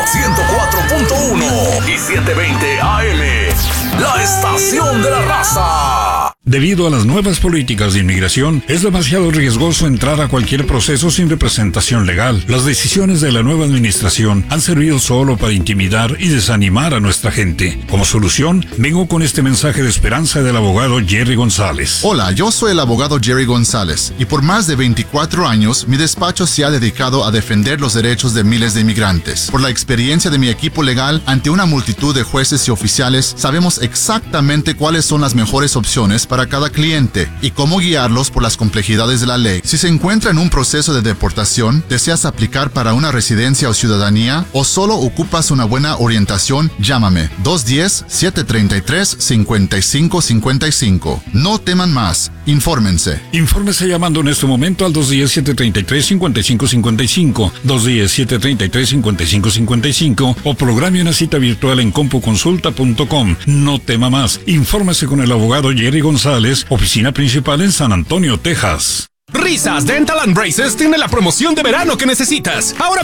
104.1 y 720 AM. La estación de la raza. Debido a las nuevas políticas de inmigración, es demasiado riesgoso entrar a cualquier proceso sin representación legal. Las decisiones de la nueva administración han servido solo para intimidar y desanimar a nuestra gente. Como solución, vengo con este mensaje de esperanza del abogado Jerry González. Hola, yo soy el abogado Jerry González y por más de 24 años mi despacho se ha dedicado a defender los derechos de miles de inmigrantes. Por la experiencia de mi equipo legal ante una multitud de jueces y oficiales, sabemos exactamente cuáles son las mejores opciones para cada cliente y cómo guiarlos por las complejidades de la ley. Si se encuentra en un proceso de deportación, deseas aplicar para una residencia o ciudadanía o solo ocupas una buena orientación, llámame 210-733-5555. No teman más, infórmense. Infórmese llamando en este momento al 210-733-5555, 210-733-5555 o programe una cita virtual en compuconsulta.com. No tema más, infórmese con el abogado Jerry González, oficina principal en San Antonio, Texas. Risas Dental and Braces tiene la promoción de verano que necesitas. Ahora